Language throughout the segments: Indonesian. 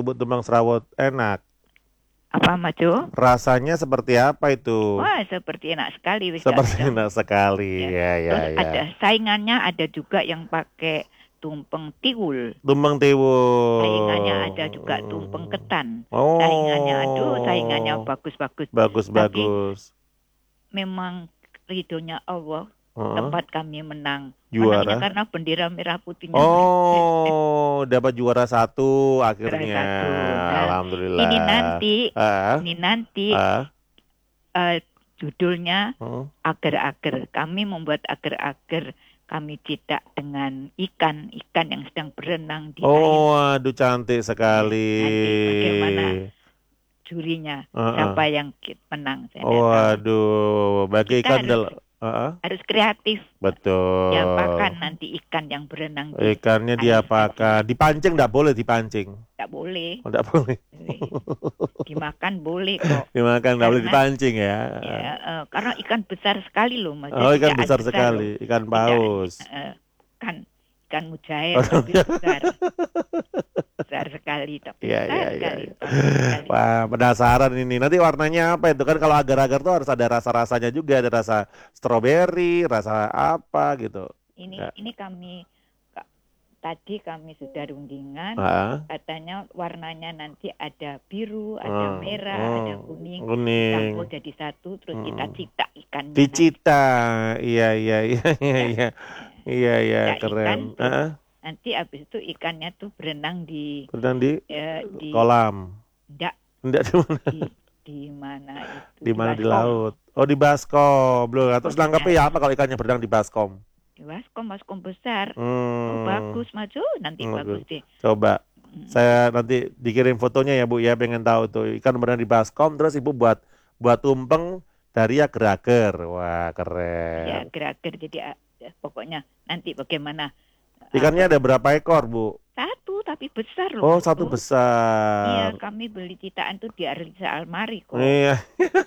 disebut tumpeng serawut enak? Apa Majo? Rasanya seperti apa itu? Wah, seperti enak sekali wis Seperti sudah. enak sekali. Ya. Ya, ya, Terus ya. ada saingannya, ada juga yang pakai tumpeng tiwul. Tumpeng Saingannya ada tiwul. juga tumpeng ketan. Saingannya, aduh, saingannya Oh, bagus-bagus. Tapi bagus-bagus. memang ridhonya Allah, Heeh. tempat kami menang. Menangnya Juara. karena bendera merah putihnya. Oh, dapat juara 1 Juara akhirnya. 1. Nah, Alhamdulillah. ini nanti judulnya Hmm. agar-agar. Kami membuat agar-agar. Kami cetak dengan ikan yang sedang berenang di air. Oh, aduh cantik sekali. Nanti bagaimana jurinya, siapa yang menang. Saya Oh, tidak tahu. aduh, bagi Kita ikan harus kreatif. betul. Diapakan nanti ikan yang berenang di Ikannya air diapakan? Dipancing enggak boleh dipancing. Tidak boleh. Oh, enggak boleh. Dimakan boleh kok. Dimakan enggak boleh Karena- dipancing ya. Karena ikan besar sekali loh, Mas. Oh, ikan Tidak besar loh. sekali, ikan paus. Ikan mujair tapi besar. Besar sekali tapi Iya, besar iya, sekali. iya. Besar sekali. Wah, penasaran ini. Nanti warnanya apa itu kan kalau agar-agar tuh harus ada rasa-rasanya juga, ada rasa stroberi, rasa apa gitu. Ini tadi kami sudah rundingan, katanya warnanya nanti ada biru, ada merah, ada kuning, dicampur jadi satu, terus kita cetak ikannya. Dicita, iya, keren. Nanti habis itu ikannya tuh berenang di kolam. Enggak di mana? Di mana itu? Di mana di laut? Oh, di baskom. Belum. Terus nangkepnya ya apa kalau ikannya berenang di baskom? Di baskom besar. Oh, bagus Maju, nanti bagus deh. Coba. Saya nanti dikirim fotonya ya Bu ya, pengen tahu tuh ikan berenang di baskom, terus Ibu buat tumpeng dari agar-agar. Wah, keren. Ya, agar-agar jadi pokoknya nanti bagaimana. Ikannya ada berapa ekor, Bu? Satu, tapi besar loh. Oh, satu besar. Iya, kami beli citakan tuh di Arisa Almari kok. Iya.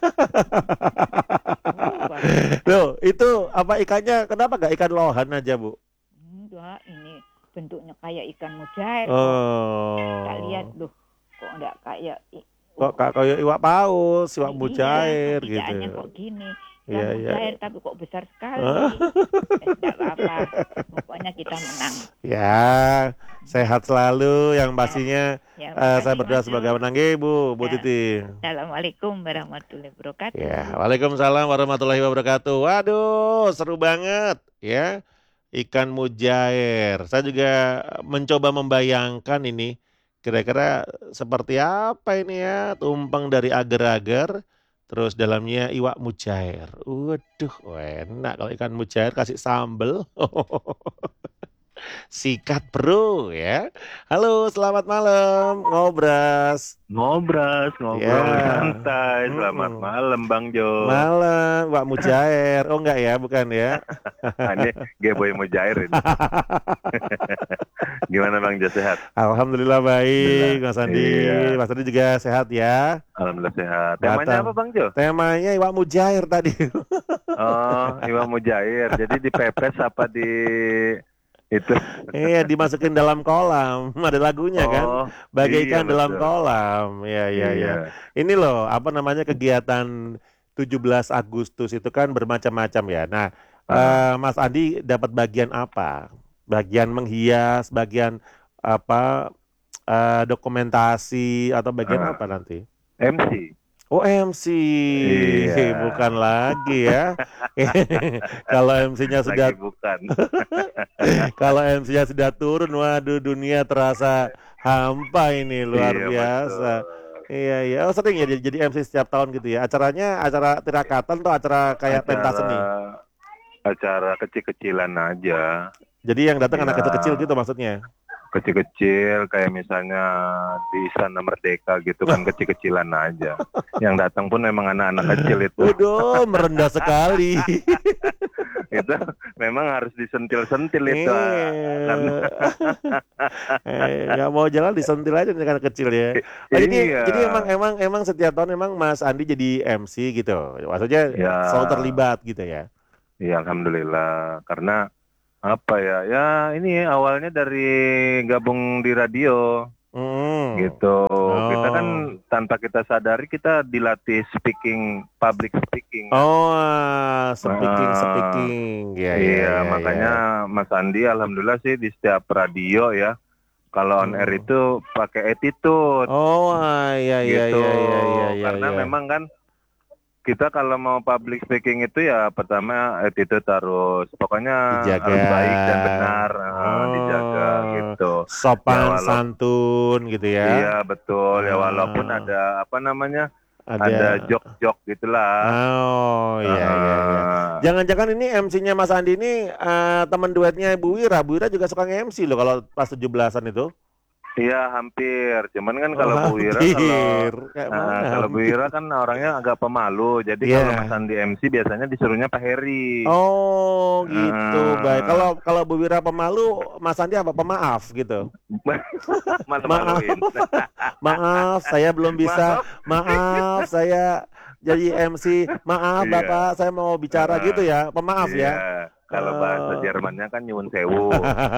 Loh, itu apa ikannya? Kenapa nggak ikan lohan aja, Bu? Enggak, ini bentuknya kayak ikan mujair. Oh. Kita lihat loh, kok enggak kayak kayak iwak paus, iwak mujair gitu. Iya, kok gini. Mujair tapi kok besar sekali. Tidak apa-apa. Pokoknya kita menang. Ya, sehat selalu yang pastinya. Saya berdoa semoga menang Bu Titi. Assalamualaikum warahmatullahi wabarakatuh. Ya, waalaikumsalam warahmatullahi wabarakatuh. Waduh, seru banget ya. Ikan mujair. Saya juga mencoba membayangkan ini kira-kira seperti apa ini ya, tumpeng dari agar-agar. Terus dalamnya iwak mujair. Waduh, enak kalau ikan mujair kasih sambel. Sikat bro ya. Halo, selamat malam Ngobras. Ngobrol santai. Selamat malam Bang Jo. Malam, Wak Mujair. Oh enggak ya, bukan ya. Ini Geboy Mujair ini. Gimana Bang Jo, sehat? Alhamdulillah baik, Mas Andi. Iya. Mas Andi juga sehat ya. Alhamdulillah sehat. Temanya apa Bang Jo? Temanya Iwak Mujair tadi. Oh, Iwak Mujair. Jadi dipepes apa di itu? Iya, dimasukin dalam kolam. Ada lagunya kan? Bagaikan dalam kolam. Iya. Ini loh, apa namanya kegiatan 17 Agustus itu kan bermacam-macam ya. Nah, Mas Andi dapat bagian apa? Bagian menghias, bagian apa? Dokumentasi atau bagian apa nanti? MC. Oh, MC. Iya. Bukan lagi ya. Kalau MC-nya sudah bukan. Kalau MC-nya sudah turun, waduh dunia terasa hampa ini, luar biasa. Betul. Iya. Oh, sering ya jadi MC setiap tahun gitu ya. Acaranya acara tirakatan atau acara kayak pentas seni? Acara kecil-kecilan aja. Jadi yang datang anak kecil-kecil gitu maksudnya? Kecil-kecil kayak misalnya di Istana Merdeka gitu kan, kecil-kecilan aja. Yang datang pun memang anak-anak kecil itu. Waduh, merendah sekali. Itu memang harus disentil-sentil itu. Nggak mau jalan disentil aja anak kecil ya. Jadi emang setiap tahun emang Mas Andi jadi MC gitu. Maksudnya selalu terlibat gitu ya. Iya, alhamdulillah. Karena apa ya ini awalnya dari gabung di radio gitu, kita kan tanpa kita sadari kita dilatih public speaking. Speaking. Iya, makanya Mas Andi alhamdulillah sih di setiap radio ya, kalau on air itu pakai attitude. Gitu. Karena memang kan kita kalau mau public speaking itu ya pertama attitude pokoknya harus baik dan benar, dijaga gitu. Sopan santun gitu ya. Iya betul ya, walaupun ada ada jok-jok gitulah. Iya. Jangan-jangan ini MC-nya Mas Andi ini teman duetnya Bu Wira. Bu Wira juga suka nge-MC loh kalau pas 17-an itu. Iya hampir, cuman kan kalau Bu Wira kalau Bu Wira kan orangnya agak pemalu, jadi kalau Mas Andi MC biasanya disuruhnya Pak Heri. Oh gitu, baik. Kalau Bu Wira pemalu, Mas Andi apa pemaaf gitu? Maaf, saya belum bisa. Maaf, saya jadi MC. Maaf Bapak, saya mau bicara gitu ya. Pemaaf ya. Kalau bahasa Jermannya kan nyuwun sewu.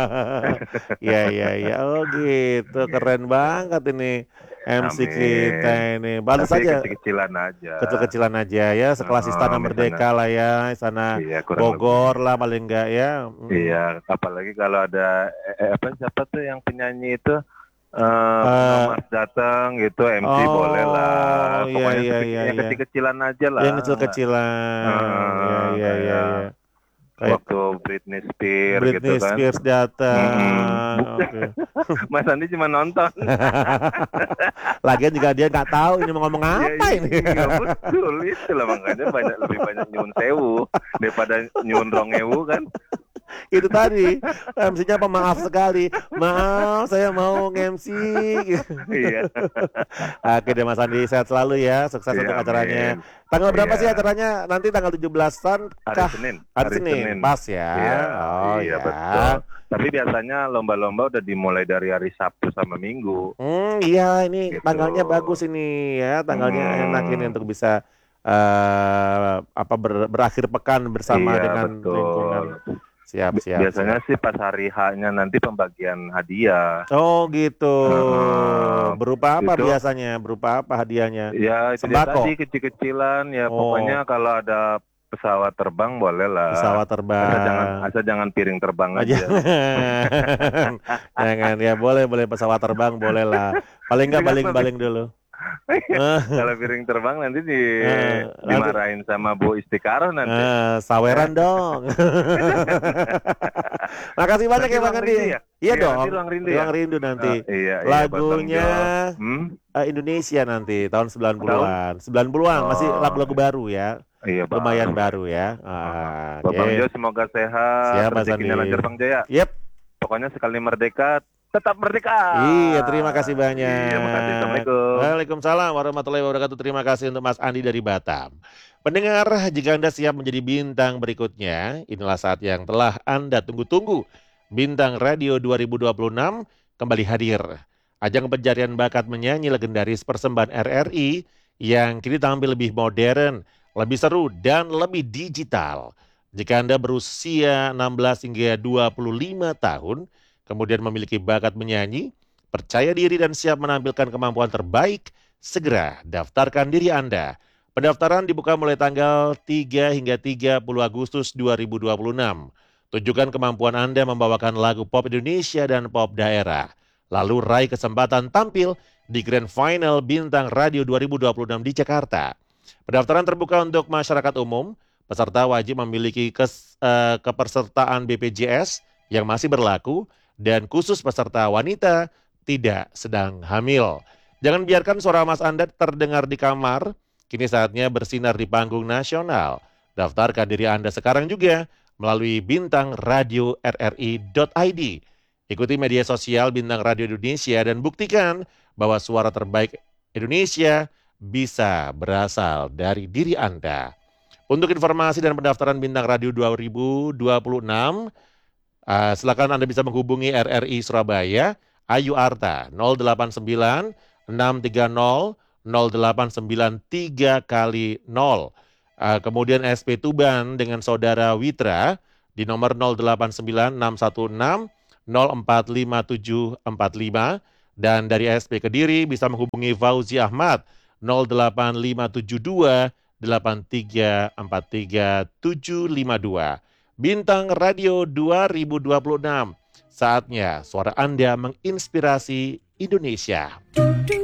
Iya. Oh gitu, keren banget ini MC kita ini. Balas saja. Kecil-kecilan aja ya, sekelas Istana Merdeka lah ya, Istana Bogor lah paling enggak ya. Iya, apalagi kalau ada siapa tuh yang penyanyi itu Mas datang gitu, MC boleh lah. Pokoknya yang kecil-kecilan aja lah. Yang kecil-kecilan. Iya. Waktu Britney Spears gitu kan. Spears datang. Mas Andi cuma nonton. Lagian juga dia nggak tahu ini mau ngomong apa ini. Iya betul, itulah makanya lebih banyak nyuwun sewu daripada nyuwun rongewu kan. Itu tadi MC-nya pemaaf sekali. Maaf, saya mau nge-MC. Iya. Oke deh Mas Andi, sehat selalu ya. Sukses untuk acaranya. Tanggal berapa sih acaranya? Nanti tanggal 17-an kah? Hari Senin. Pas ya. Iya, betul. Tapi biasanya lomba-lomba udah dimulai dari hari Sabtu sama Minggu. Iya, ini gitu. Tanggalnya bagus ini ya. Tanggalnya enak ini untuk bisa berakhir pekan bersama dengan lingkungan. Siap. Biasanya sih pas hari H-nya nanti pembagian hadiah. Oh gitu. Berupa apa biasanya? Berupa apa hadiahnya? Ya itu tadi kecil-kecilan ya. Pokoknya kalau ada pesawat terbang boleh lah. Pesawat terbang. Asal jangan piring terbang aja. Jangan ya, boleh pesawat terbang boleh lah. Paling nggak baling-baling dulu. Kalau piring terbang nanti dimarahin sama Bu Istiqaroh nanti. Saweran dong. Makasih banyak ya Bang Andi. Iya dong. Ruang Rindu nanti. Lagunya Indonesia nanti tahun 90-an. 90-an masih lagu-lagu baru ya. Iya, lumayan baru ya. Bang Jo semoga sehat. Rezekinya lancar Bang Jaya. Pokoknya sekali merdeka tetap merdeka. Iya, terima kasih banyak. Iya, makasih. Assalamualaikum. Waalaikumsalam warahmatullahi wabarakatuh. Terima kasih untuk Mas Andi dari Batam. Pendengar, jika Anda siap menjadi bintang berikutnya, inilah saat yang telah Anda tunggu-tunggu. Bintang Radio 2026 kembali hadir. Ajang pencarian bakat menyanyi legendaris persembahan RRI yang kini tampil lebih modern, lebih seru, dan lebih digital. Jika Anda berusia 16 hingga 25 tahun, kemudian memiliki bakat menyanyi, percaya diri dan siap menampilkan kemampuan terbaik, segera daftarkan diri Anda. Pendaftaran dibuka mulai tanggal 3 hingga 30 Agustus 2026. Tunjukkan kemampuan Anda membawakan lagu pop Indonesia dan pop daerah. Lalu raih kesempatan tampil di Grand Final Bintang Radio 2026 di Jakarta. Pendaftaran terbuka untuk masyarakat umum. Peserta wajib memiliki kepesertaan BPJS yang masih berlaku, dan khusus peserta wanita tidak sedang hamil. Jangan biarkan suara Mas Anda terdengar di kamar. Kini saatnya bersinar di panggung nasional. Daftarkan diri Anda sekarang juga melalui bintangradioRRI.id. Ikuti media sosial Bintang Radio Indonesia dan buktikan bahwa suara terbaik Indonesia bisa berasal dari diri Anda. Untuk informasi dan pendaftaran Bintang Radio 2026, silakan Anda bisa menghubungi RRI Surabaya, Ayu Arta 089 630 0893 kali 0. Kemudian SP Tuban dengan Saudara Witra di nomor 089 616 045745 Dan dari ASP Kediri bisa menghubungi Fauzi Ahmad 08572 8343752. Bintang Radio 2026. Saatnya suara Anda menginspirasi Indonesia.